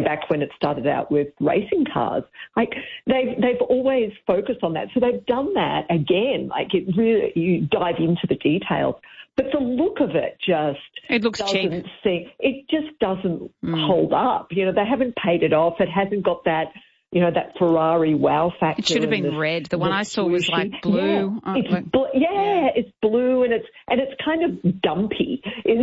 back when it started out with racing cars. Like they've always focused on that. So they've done that again. Like it really, you dive into the details. But the look of it looks cheap. It just doesn't hold up. You know, they haven't paid it off. It hasn't got that, you know, that Ferrari wow factor. It should have been red. The one I saw was like blue. Yeah, it's blue and it's kind of dumpy.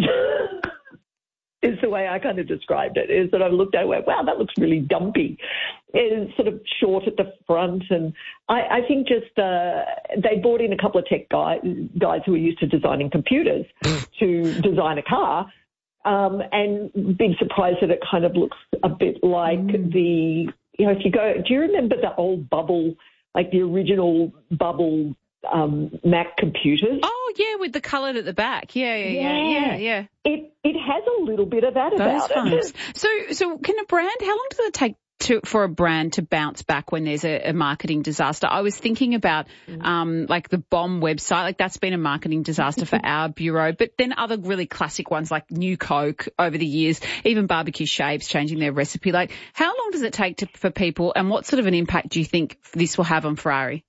Is the way I kind of described it, is that I looked at it and went, wow, that looks really dumpy. It's sort of short at the front. And I think just they brought in a couple of tech guys who are used to designing computers to design a car, and being surprised that it kind of looks a bit like if you go, do you remember the old Bubble, like the original Bubble Mac computers? Oh, yeah, with the coloured at the back. Yeah. It has a little bit of that about it. So can a brand, how long does it take for a brand to bounce back when there's a marketing disaster? I was thinking about like the Bomb website, like that's been a marketing disaster for our bureau, but then other really classic ones like New Coke over the years, even Barbecue Shapes changing their recipe. Like how long does it take for people, and what sort of an impact do you think this will have on Ferrari?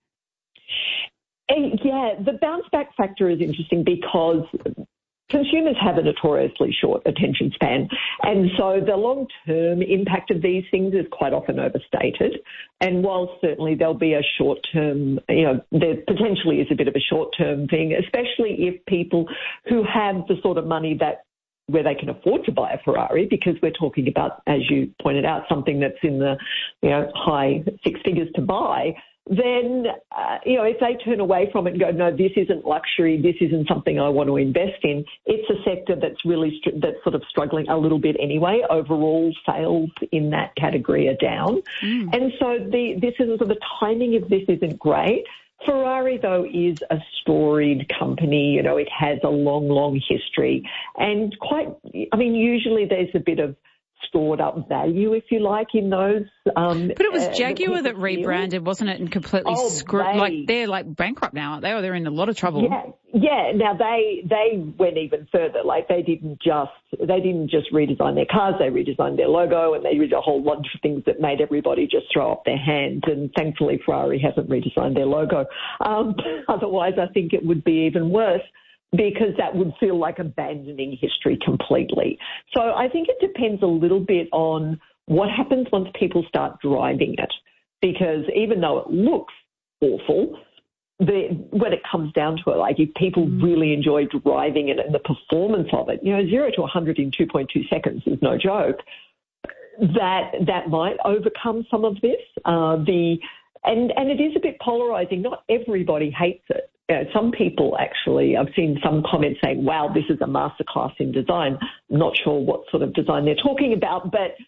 Yeah, the bounce back factor is interesting because consumers have a notoriously short attention span, and so the long-term impact of these things is quite often overstated. And while certainly there'll be a short-term, you know, there potentially is a bit of a short-term thing, especially if people who have the sort of money where they can afford to buy a Ferrari, because we're talking about, as you pointed out, something that's in the, you know, high six figures to buy. Then, if they turn away from it and go, no, this isn't luxury, this isn't something I want to invest in, it's a sector that's really that's sort of struggling a little bit anyway. Overall sales in that category are down. And so the timing of this isn't great. Ferrari, though, is a storied company. You know, it has a long, long history. And usually there's a bit of stored up value, if you like, in those. But it was Jaguar that rebranded, wasn't it? And completely they're like bankrupt now, aren't they? Or they're in a lot of trouble. Yeah. Now they went even further. Like they didn't just redesign their cars, they redesigned their logo, and they did a whole bunch of things that made everybody just throw up their hands. And thankfully Ferrari hasn't redesigned their logo. Otherwise I think it would be even worse, because that would feel like abandoning history completely. So I think it depends a little bit on what happens once people start driving it, because even though it looks awful, when it comes down to it, like if people really enjoy driving it and the performance of it, 0 to 100 in 2.2 seconds is no joke, that might overcome some of this. And it is a bit polarizing. Not everybody hates it. Some people actually, I've seen some comments saying, wow, this is a masterclass in design. I'm not sure what sort of design they're talking about, but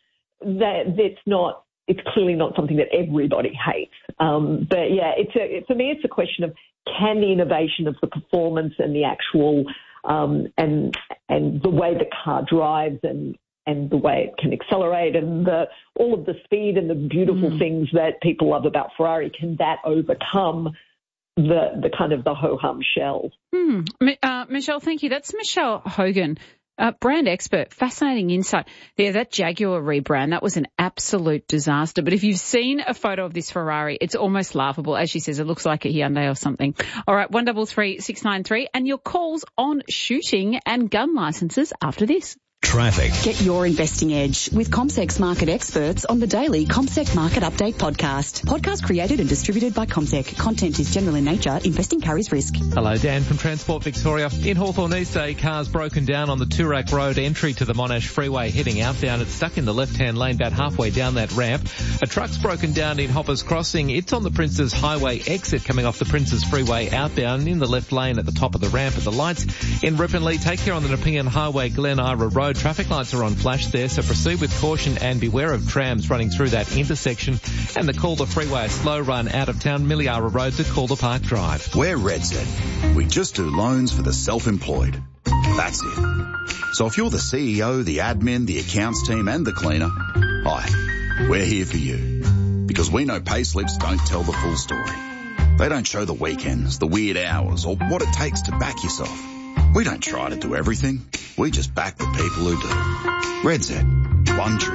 it's clearly not something that everybody hates. But yeah, for me, it's a question of, can the innovation of the performance and the actual, and the way the car drives and the way it can accelerate and all of the speed and the beautiful things that people love about Ferrari, can that overcome the kind of the ho-hum shell? Michelle, thank you. That's Michelle Hogan, brand expert. Fascinating insight. Yeah, that Jaguar rebrand, that was an absolute disaster. But if you've seen a photo of this Ferrari, it's almost laughable. As she says, it looks like a Hyundai or something. All right, 133 693, and your calls on shooting and gun licenses after this. Traffic. Get your investing edge with CommSec's market experts on the daily CommSec Market Update podcast. Podcast created and distributed by CommSec. Content is general in nature. Investing carries risk. Hello, Dan from Transport Victoria. In Hawthorne East, a car's broken down on the Toorak Road entry to the Monash Freeway heading outbound. It's stuck in the left-hand lane about halfway down that ramp. A truck's broken down in Hoppers Crossing. It's on the Princes Highway exit coming off the Princes Freeway outbound in the left lane at the top of the ramp at the lights. In Ripponlea, take care on the Nepean Highway, Glen Ira Road. Traffic lights are on flash there, so proceed with caution and beware of trams running through that intersection. And the Calder Freeway, a slow run out of town, Milliara Road to Calder Park Drive. We're RedZed. We just do loans for the self-employed. That's it. So if you're the CEO, the admin, the accounts team and the cleaner, hi, we're here for you. Because we know payslips don't tell the full story. They don't show the weekends, the weird hours, or what it takes to back yourself. We don't try to do everything. We just back the people who do. RedZed. One tree.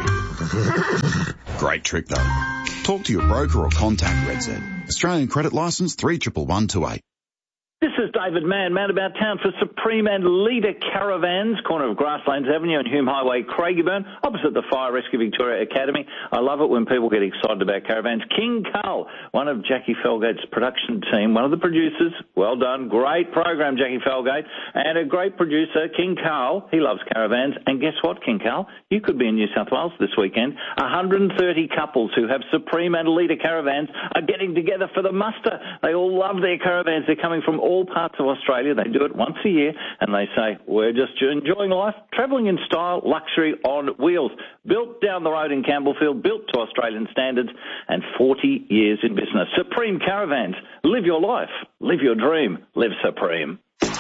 Great trick, though. Talk to your broker or contact RedZ. Australian credit licence 31128. This is David Mann about town for Supreme and Leader Caravans, corner of Grasslands Avenue and Hume Highway, Craigieburn, opposite the Fire Rescue Victoria Academy. I love it when people get excited about caravans. King Carl, one of Jackie Felgate's production team, one of the producers. Well done. Great program, Jackie Felgate. And a great producer, King Carl. He loves caravans. And guess what, King Carl? You could be in New South Wales this weekend. 130 couples who have Supreme and Leader Caravans are getting together for the muster. They all love their caravans. They're coming from all parts of Australia. They do it once a year and they say, we're just enjoying life, travelling in style, luxury on wheels. Built down the road in Campbellfield, built to Australian standards and 40 years in business. Supreme Caravans. Live your life. Live your dream. Live Supreme.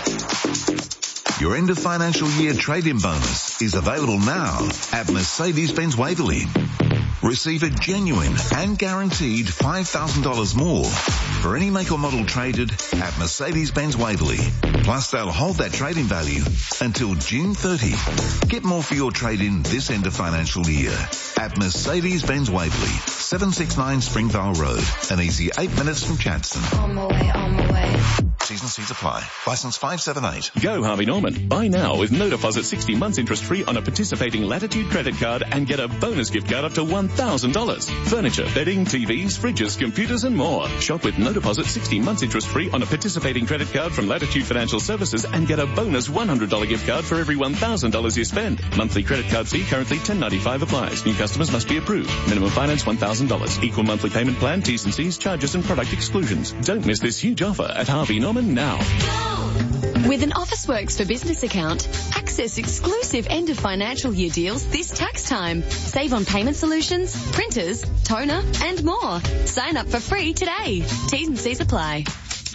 Your end of financial year trade-in bonus is available now at Mercedes-Benz Waverley. Receive a genuine and guaranteed $5,000 more for any make or model traded at Mercedes-Benz Waverley. Plus, they'll hold that trade-in value until June 30. Get more for your trade-in this end of financial year at Mercedes-Benz Waverley, 769 Springvale Road, an easy 8 minutes from Chadstone. On my way. T's and C's apply. Licence 578. Go Harvey Norman. Buy now with no deposit 60 months interest free on a participating Latitude credit card and get a bonus gift card up to $1,000. Furniture, bedding, TVs, fridges, computers and more. Shop with no deposit 60 months interest free on a participating credit card from Latitude Financial Services and get a bonus $100 gift card for every $1,000 you spend. Monthly credit card fee currently $10.95 applies. New customers must be approved. Minimum finance $1,000. Equal monthly payment plan, T's and C's, charges and product exclusions. Don't miss this huge offer at Harvey Norman now. With an Officeworks for Business account, access exclusive end of financial year deals this tax time. Save on payment solutions, printers, toner and more. Sign up for free today. T's and C's apply.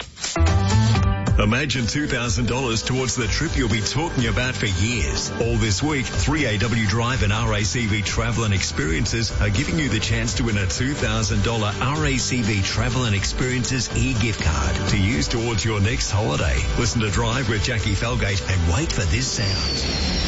Imagine $2,000 towards the trip you'll be talking about for years. All this week, 3AW Drive and RACV Travel and Experiences are giving you the chance to win a $2,000 RACV Travel and Experiences e-gift card to use towards your next holiday. Listen to Drive with Jackie Felgate and wait for this sound.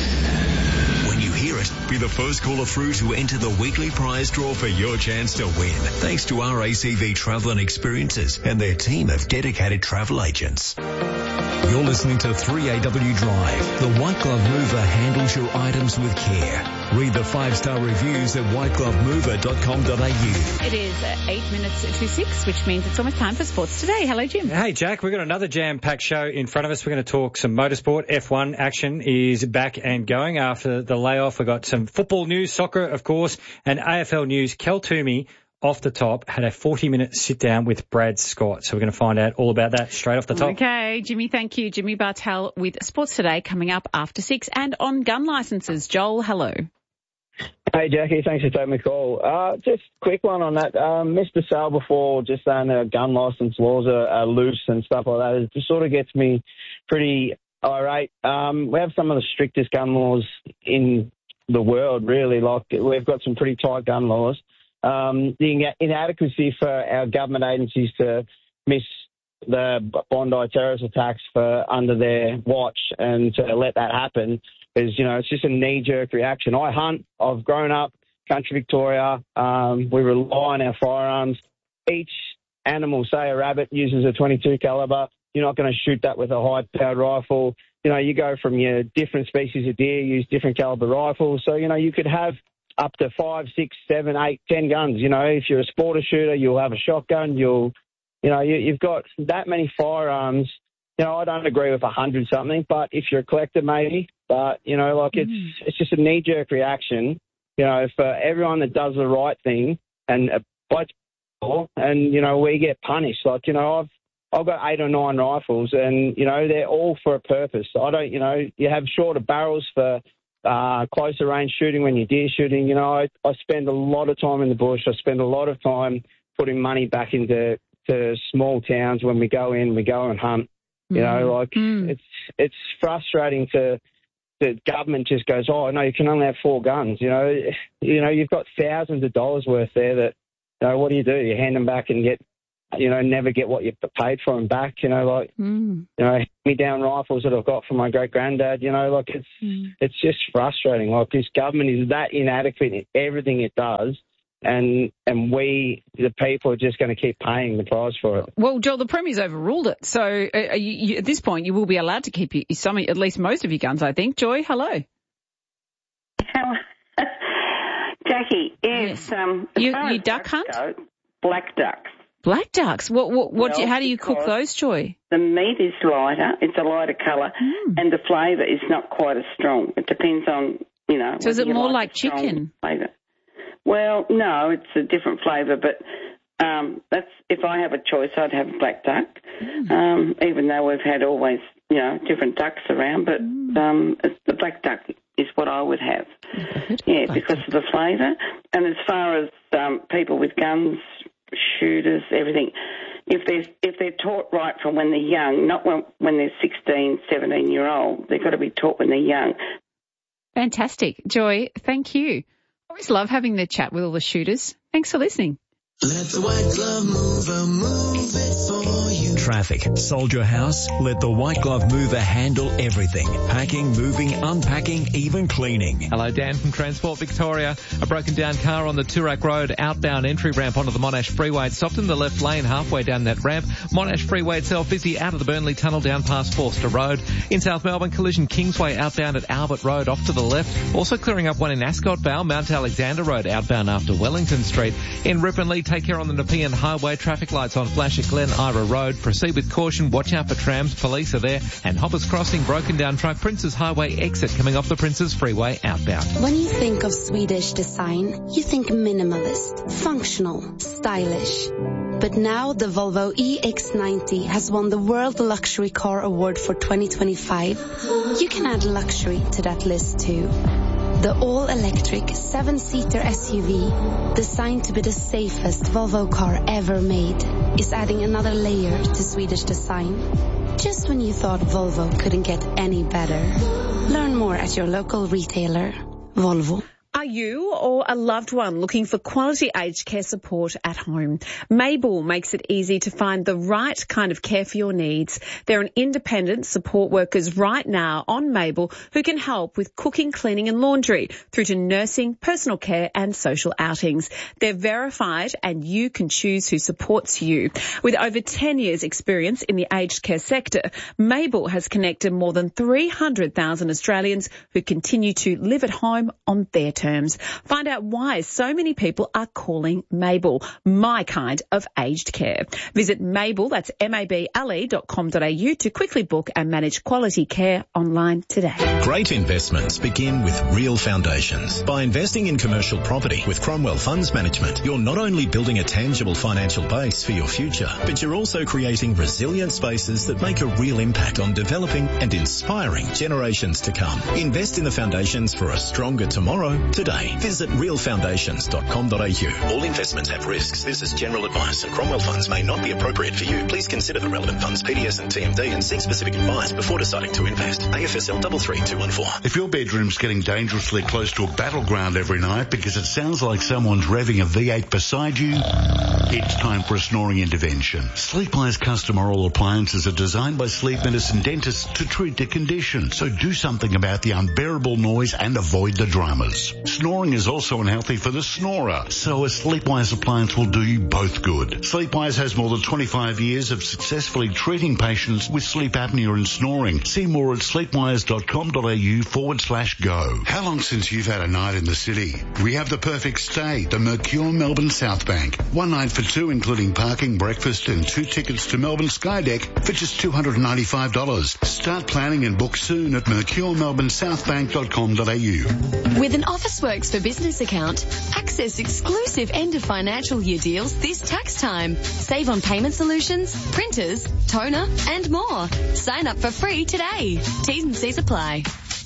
When you hear it, be the first caller through to enter the weekly prize draw for your chance to win. Thanks to RACV Travel and Experiences and their team of dedicated travel agents. You're listening to 3AW Drive. The White Glove Mover handles your items with care. Read the 5-star reviews at whiteglovemover.com.au. It is 8 minutes to 6, which means it's almost time for Sports Today. Hello, Jim. Hey, Jack. We've got another jam-packed show in front of us. We're going to talk some motorsport. F1 action is back and going after the layoff. We've got some football news, soccer, of course, and AFL news. Kel Toomey, off the top, had a 40-minute sit-down with Brad Scott. So we're going to find out all about that straight off the top. Okay, Jimmy, thank you. Jimmy Bartell with Sports Today coming up after 6. And on gun licences, Joel, hello. Hey, Jackie, thanks for taking my call. Just a quick one on that. Mr. Sale before just saying that gun licence laws are loose and stuff like that. It just sort of gets me pretty irate. We have some of the strictest gun laws in the world, really. Like, we've got some pretty tight gun laws. The inadequacy for our government agencies to miss the Bondi terrorist attacks for under their watch and to let that happen is, it's just a knee-jerk reaction. I hunt. I've grown up country Victoria. We rely on our firearms. Each animal, say a rabbit, uses a .22 caliber. You're not going to shoot that with a high-powered rifle. You go from your different species of deer, use different caliber rifles. So, you could have up to 5, 6, 7, 8, 10 guns. If you're a sporter shooter, you'll have a shotgun. You've got that many firearms. I don't agree with 100 something, but if you're a collector, maybe. But it's just a knee-jerk reaction. For everyone that does the right thing and fights for, and we get punished. I've got 8 or 9 rifles, and they're all for a purpose. I don't. You have shorter barrels for closer range shooting when you're deer shooting. I spend a lot of time in the bush. I spend a lot of time putting money back into small towns when we go and hunt. It's frustrating to the government just goes, oh no, you can only have 4 guns. You've got thousands of dollars worth there that, what do? You hand them back and get never get what you paid for them back. Hand-me-down rifles that I've got from my great-granddad, it's just frustrating. Like, this government is that inadequate in everything it does. And we, the people, are just going to keep paying the price for it. Well, Joel, the Premier's overruled it. So at this point, you will be allowed to keep at least most of your guns, I think. Joy, hello. Jackie, yes. You duck hunt? Black ducks. Black ducks? How do you cook those, Joy? The meat is lighter. It's a lighter colour. And the flavour is not quite as strong. It depends on, So is it more like chicken? Flavour. Well, no, it's a different flavour, but that's if I have a choice, I'd have a black duck, even though we've had always, different ducks around, but the black duck is what I would have. Because of the flavour. And as far as people with guns, shooters, everything, if they're taught right from when they're young, not when they're 16, 17-year-old, they've got to be taught when they're young. Fantastic. Joy, thank you. Always love having the chat with all the shooters. Thanks for listening. Let the White Glove Mover move it for you. Traffic. Soldier House. Let the White Glove Mover handle everything. Packing, moving, unpacking, even cleaning. Hello, Dan from Transport Victoria. A broken down car on the Toorak Road outbound entry ramp onto the Monash Freeway. It stopped in the left lane halfway down that ramp. Monash Freeway itself busy out of the Burnley Tunnel down past Forster Road. In South Melbourne, collision Kingsway outbound at Albert Road off to the left. Also clearing up one in Ascot Vale, Mount Alexander Road outbound after Wellington Street. In Ripponlea, take care on the Nepean Highway. Traffic lights on flash at Glen Ira Road. Proceed with caution. Watch out for trams. Police are there. And Hoppers Crossing, broken down truck. Princes Highway exit coming off the Princes Freeway outbound. When you think of Swedish design, you think minimalist, functional, stylish. But now the Volvo EX90 has won the World Luxury Car Award for 2025. You can add luxury to that list too. The all-electric 7-seater SUV, designed to be the safest Volvo car ever made, is adding another layer to Swedish design. Just when you thought Volvo couldn't get any better. Learn more at your local retailer. Volvo. Are you or a loved one looking for quality aged care support at home? Mabel makes it easy to find the right kind of care for your needs. There are independent support workers right now on Mabel who can help with cooking, cleaning and laundry through to nursing, personal care and social outings. They're verified and you can choose who supports you. With over 10 years experience in the aged care sector, Mabel has connected more than 300,000 Australians who continue to live at home on their terms. Find out why so many people are calling Mabel my kind of aged care. Visit Mabel, that's mable.com.au to quickly book and manage quality care online today. Great investments begin with real foundations. By investing in commercial property with Cromwell Funds Management, you're not only building a tangible financial base for your future, but you're also creating resilient spaces that make a real impact on developing and inspiring generations to come. Invest in the foundations for a stronger tomorrow today. Visit realfoundations.com.au. All investments have risks. This is general advice and Cromwell Funds may not be appropriate for you. Please consider the relevant funds, PDS and TMD, and seek specific advice before deciding to invest. AFSL 33214. If your bedroom's getting dangerously close to a battleground every night because it sounds like someone's revving a V8 beside you, it's time for a snoring intervention. Sleepwise custom oral appliances are designed by sleep medicine dentists to treat the condition. So do something about the unbearable noise and avoid the dramas. Snoring is also unhealthy for the snorer, so a Sleepwise appliance will do you both good. Sleepwise has more than 25 years of successfully treating patients with sleep apnea and snoring. See more at sleepwise.com.au/go. How long since you've had a night in the city? We have the perfect stay, the Mercure Melbourne South Bank. One night for two, including parking, breakfast and 2 tickets to Melbourne Skydeck for just $295. Start planning and book soon at mercuremelbournesouthbank.com.au. With an Officeworks for Business account, access exclusive end of financial year deals this tax time. Save on payment solutions, printers, toner and more. Sign up for free today. T's and C's apply.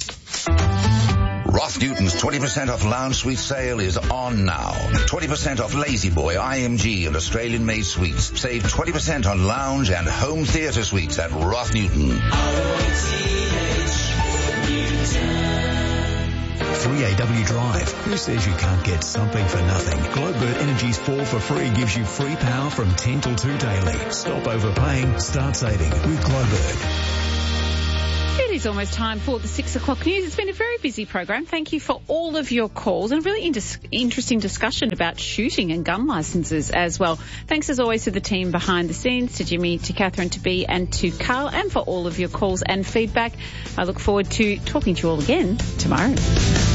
Roth Newton's 20% off lounge suite sale is on now. 20% off Lazy Boy, IMG and Australian-made suites. Save 20% on lounge and home theatre suites at Roth Newton. 3AW Drive. Who says you can't get something for nothing? Globert Energy's 4 for free gives you free power from 10 till 2 daily. Stop overpaying, start saving with Globert. It is almost time for the 6 o'clock news. It's been a very busy program. Thank you for all of your calls and a really interesting discussion about shooting and gun licences as well. Thanks as always to the team behind the scenes, to Jimmy, to Catherine, to Bea and to Carl, and for all of your calls and feedback. I look forward to talking to you all again tomorrow.